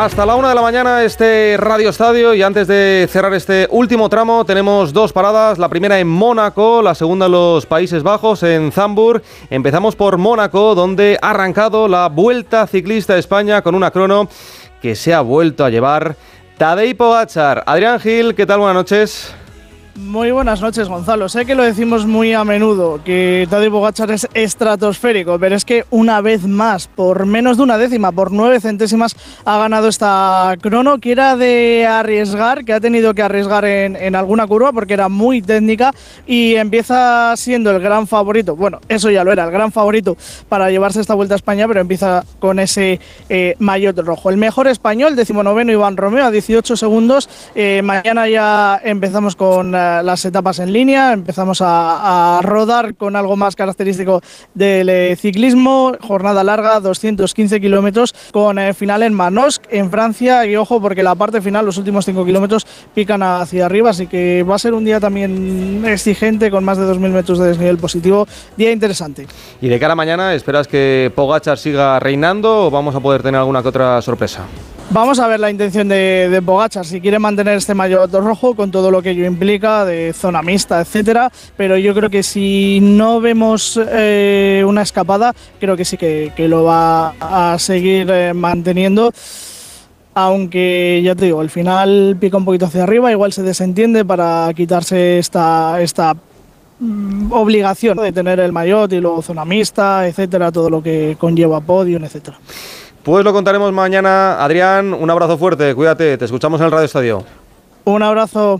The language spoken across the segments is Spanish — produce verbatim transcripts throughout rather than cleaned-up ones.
Hasta la una de la mañana este Radio Estadio, y antes de cerrar este último tramo tenemos dos paradas, la primera en Mónaco, la segunda en los Países Bajos, en Zandvoort. Empezamos por Mónaco, donde ha arrancado la Vuelta Ciclista a España con una crono que se ha vuelto a llevar Tadej Pogačar. Adrián Gil, ¿qué tal? Buenas noches. Muy buenas noches, Gonzalo. Sé que lo decimos muy a menudo, que Tadej Pogačar es estratosférico, pero es que una vez más, por menos de una décima, por nueve centésimas, ha ganado esta crono, que era de arriesgar, que ha tenido que arriesgar en, en alguna curva porque era muy técnica, y empieza siendo el gran favorito. Bueno, eso ya lo era, el gran favorito para llevarse esta Vuelta a España, pero empieza con ese eh, maillot rojo. El mejor español, decimonoveno, Iván Romeo, a dieciocho segundos. Eh, mañana ya empezamos con las etapas en línea, empezamos a, a rodar con algo más característico del eh, ciclismo, jornada larga, doscientos quince kilómetros, con eh, final en Manosque, en Francia, y ojo porque la parte final, los últimos cinco kilómetros, pican hacia arriba, así que va a ser un día también exigente, con más de dos mil metros de desnivel positivo, día interesante. Y de cara a mañana, ¿esperas que Pogačar siga reinando o vamos a poder tener alguna que otra sorpresa? Vamos a ver la intención de, de Pogačar, si quiere mantener este maillot rojo con todo lo que ello implica, de zona mixta, etcétera, pero yo creo que si no vemos eh, una escapada, creo que sí que, que lo va a seguir eh, manteniendo, aunque ya te digo, al final pica un poquito hacia arriba, igual se desentiende para quitarse esta... esta obligación de tener el maillot y luego zona mixta, etcétera, todo lo que conlleva podium, etcétera. Pues lo contaremos mañana. Adrián, un abrazo fuerte, cuídate, te escuchamos en el Radio Estadio. Un abrazo.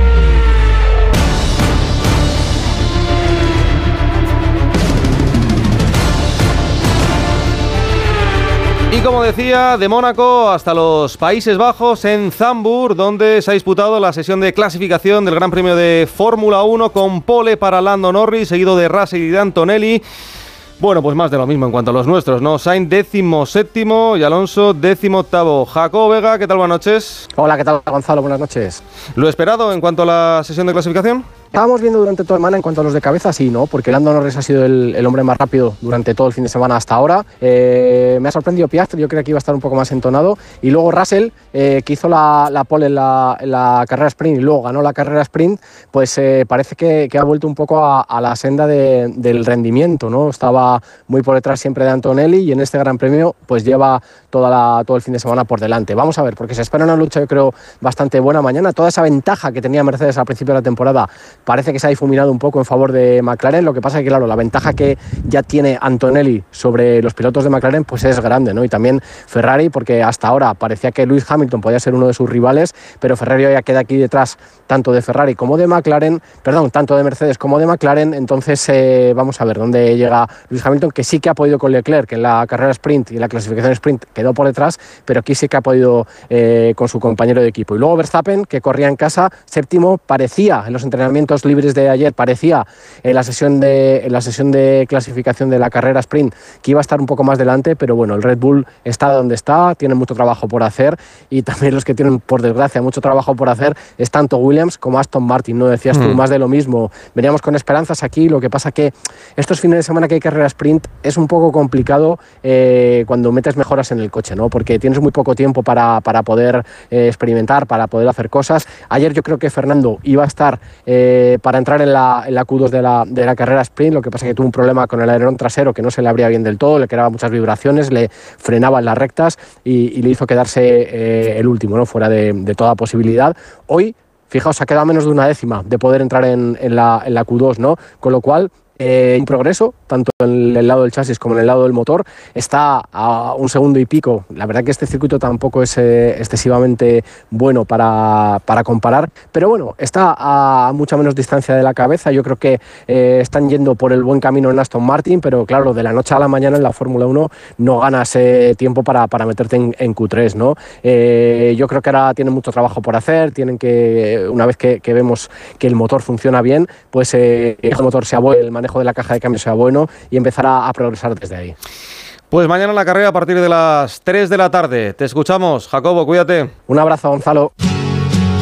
Y como decía, de Mónaco hasta los Países Bajos, en Zandvoort, donde se ha disputado la sesión de clasificación del Gran Premio de Fórmula uno, con pole para Lando Norris, seguido de Russell y de Antonelli. Bueno, pues más de lo mismo en cuanto a los nuestros, ¿no? Sainz décimo séptimo y Alonso décimo octavo. Jacobo Vega, ¿qué tal? Buenas noches. Hola, ¿qué tal, Gonzalo? Buenas noches. ¿Lo esperado en cuanto a la sesión de clasificación? Estábamos viendo durante toda la semana, en cuanto a los de cabeza, sí, ¿no? Porque Lando Norris ha sido el, el hombre más rápido durante todo el fin de semana hasta ahora. Eh, me ha sorprendido Piastri, yo creo que iba a estar un poco más entonado. Y luego Russell, eh, que hizo la, la pole en la, en la carrera sprint y luego ganó la carrera sprint, pues eh, parece que, que ha vuelto un poco a, a la senda de, del rendimiento, ¿no? Estaba muy por detrás siempre de Antonelli y en este Gran Premio pues lleva toda la, todo el fin de semana por delante. Vamos a ver, porque se espera una lucha, yo creo, bastante buena mañana. Toda esa ventaja que tenía Mercedes al principio de la temporada parece que se ha difuminado un poco en favor de McLaren. Lo que pasa es que, claro, la ventaja que ya tiene Antonelli sobre los pilotos de McLaren pues es grande, ¿no? Y también Ferrari, porque hasta ahora parecía que Lewis Hamilton podía ser uno de sus rivales, pero Ferrari ya queda aquí detrás tanto de Ferrari como de McLaren, perdón, tanto de Mercedes como de McLaren. Entonces eh, vamos a ver dónde llega Lewis Hamilton, que sí que ha podido con Leclerc, que en la carrera sprint y en la clasificación sprint quedó por detrás, pero aquí sí que ha podido eh, con su compañero de equipo. Y luego Verstappen, que corría en casa, séptimo, parecía en los entrenamientos libres de ayer, parecía en la sesión de, en la sesión de clasificación de la carrera sprint que iba a estar un poco más delante, pero bueno, el Red Bull está donde está, tiene mucho trabajo por hacer, y también los que tienen, por desgracia, mucho trabajo por hacer es tanto Williams como Aston Martin, ¿no? Decías tú, mm. más de lo mismo. Veníamos con esperanzas aquí, lo que pasa que estos fines de semana que hay carrera sprint es un poco complicado eh, cuando metes mejoras en el coche, ¿no? Porque tienes muy poco tiempo para, para poder eh, experimentar, para poder hacer cosas. Ayer yo creo que Fernando iba a estar eh, para entrar en la, en la Q dos de la, de la carrera sprint, lo que pasa que tuvo un problema con el alerón trasero que no se le abría bien del todo, le creaba muchas vibraciones, le frenaba en las rectas y, y le hizo quedarse eh, el último, ¿no? Fuera de, de toda posibilidad. Hoy, fijaos, ha quedado menos de una décima de poder entrar en, en, la, en la Q dos, ¿no? Con lo cual, eh, un progreso, tanto en el lado del chasis como en el lado del motor. Está a un segundo y pico. La verdad que este circuito tampoco es eh, excesivamente bueno para, para comparar, pero bueno, está a mucha menos distancia de la cabeza. Yo creo que eh, están yendo por el buen camino en Aston Martin, pero claro, de la noche a la mañana en la Fórmula uno no ganas eh, tiempo para, para meterte en, en Q tres, ¿no? Eh, yo creo que ahora tienen mucho trabajo por hacer, tienen que, una vez que, que vemos que el motor funciona bien, pues eh, el motor sea bueno, el manejo de la caja de cambio sea bueno y empezar a, a progresar desde ahí. Pues mañana la carrera a partir de las tres de la tarde. Te escuchamos, Jacobo, cuídate. Un abrazo, Gonzalo.